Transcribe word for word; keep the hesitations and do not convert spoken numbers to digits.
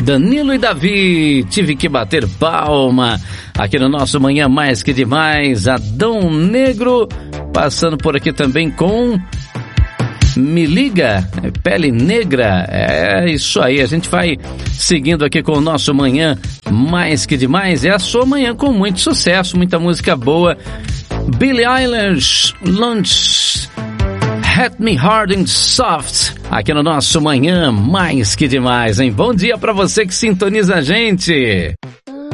Danilo e Davi, tive que bater palma. Aqui no nosso Manhã Mais Que Demais, Adão Negro, passando por aqui também com Me Liga, Pele Negra. É isso aí, a gente vai seguindo aqui com o nosso Manhã Mais Que Demais. É a sua manhã com muito sucesso, muita música boa. Billie Eilish, Lunch, Hit Me Hard and Soft, aqui no nosso Manhã Mais Que Demais, hein? Bom dia pra você que sintoniza a gente.